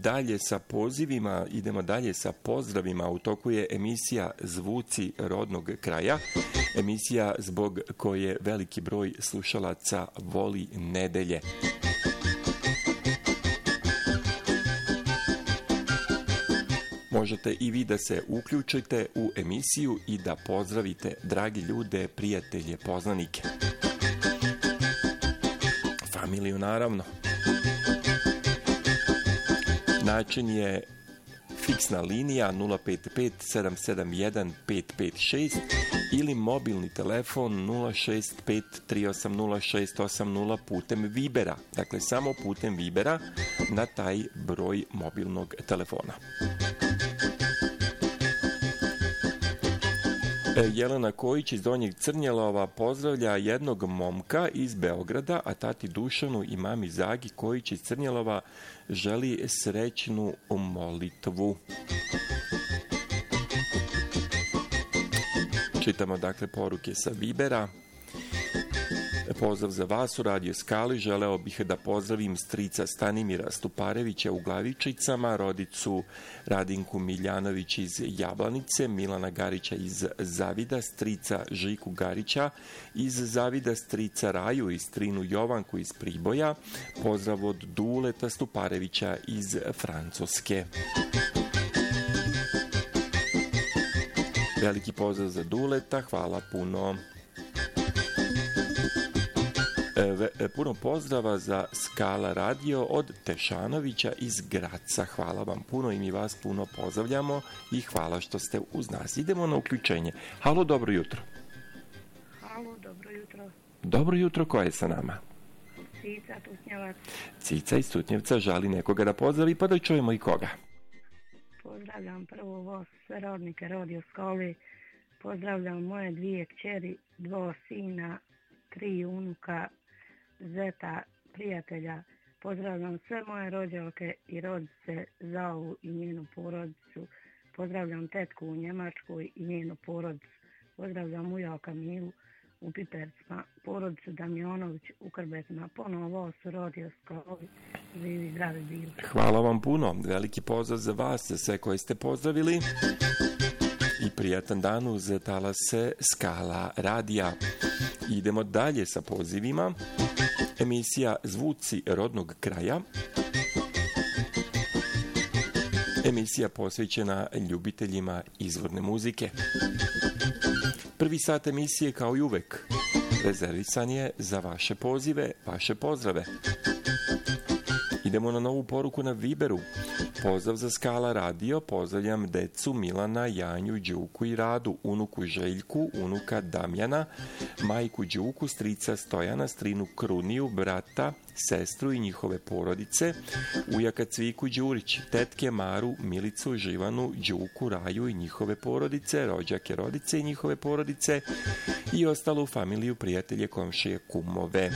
dalje sa pozivima, idemo dalje sa pozdravima. U toku je emisija Zvuci rodnog kraja, emisija zbog koje veliki broj slušalaca voli nedelje. Možete i vi da se uključite u emisiju i da pozdravite dragi ljude, prijatelje, poznanike. Familiju, naravno. Način je fiksna linija 055 771 556 ili mobilni telefon 065 380 680 putem Vibera. Dakle, samo putem Vibera na taj broj mobilnog telefona. Jelena Kojić iz Donjeg Crnjelova pozdravlja jednog momka iz Beograda, a tati Dušanu i mami Zagi Kojić iz Crnjelova želi srećnu molitvu. Čitamo dakle poruke sa Vibera. Pozdrav za vas u Radio Skali. Želeo bih da pozdravim strica Stanimira Stuparevića u Glavičicama, rodicu Radinku Miljanović iz Jablanice, Milana Garića iz Zavida, strica Žiku Garića iz Zavida, strica Raju i strinu Jovanku iz Priboja. Pozdrav od Duleta Stuparevića iz Francuske. Veliki pozdrav za Duleta, hvala puno. Puno pozdrava za Skala radio od Tešanovića iz Graca. Hvala vam puno i mi vas puno pozdravljamo i hvala što ste uz nas. Idemo na uključenje. Halo, dobro jutro. Halo, dobro jutro. Dobro jutro, ko je sa nama? Cica Tutnjevac. Cica iz Tutnjevca žali nekoga da pozdravi, pa da čujemo i koga. Pozdravljam prvo vas, sve rodnike Radio Skale. Pozdravljam moje 2 kćeri, 2 sina, 3 unuka, zeta, prijatelja. Pozdravljam sve moje rođake i rodice, Zavu i njenu porodicu. Pozdravljam tetku u Njemačkoj i njenu porodicu. Pozdravljam ujaka Milu u Pipercima, porodicu Damjanović u Krbetima. Ponovo vas u Radio Skali. Živi, zdravi bili. Hvala vam puno. Veliki pozdrav za vas, za sve koje ste pozdravili. I prijatan dan uz talase Skala radija. Idemo dalje sa pozivima. Emisija Zvuci rodnog kraja. Emisija posvećena ljubiteljima izvorne muzike. Prvi sat emisije, kao i uvek, rezervisan je za vaše pozive, vaše pozdrave. Idemo na novu poruku na Viberu. Pozdrav za Skala radio, pozdravljam decu Milana, Janju, Đuku i Radu, unuku Željku, unuka Damjana, majku Đuku, strica Stojana, strinu Kruniju, brata, sestru i njihove porodice, ujaka Cviku Đurić, tetke Maru, Milicu, Živanu, Đuku, Raju i njihove porodice, rođake, rodice i njihove porodice i ostalu familiju, prijatelje, komšije, kumove.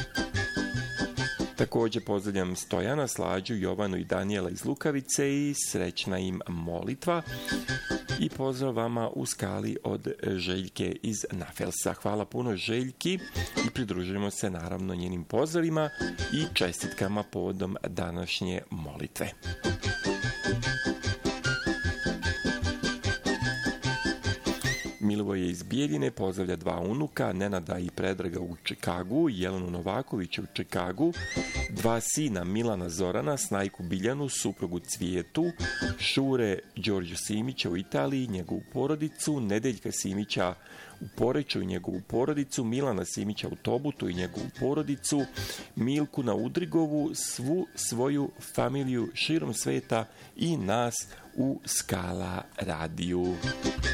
Također pozdravljam Stojana, Slađu, Jovanu i Danijela iz Lukavice i srećna im molitva. I pozdrav vama u Skali od Željke iz Nafelsa. Hvala puno Željki i pridružujemo se naravno njenim pozdravima i čestitkama povodom današnje molitve. Milivoje iz Bijeljine pozdravlja 2 unuka, Nenada i Predraga u Čikagu, Jelenu Novaković u Čikagu, 2 sina Milana Zorana, Snajku Biljanu, suprugu Cvijetu, Šure Đorđu Simića u Italiji, njegovu porodicu, Nedeljka Simića u Poreču i njegovu porodicu, Milana Simića u Tobutu i njegovu porodicu, Milku na Udrigovu, svu svoju familiju širom sveta i nas u Skala radiju.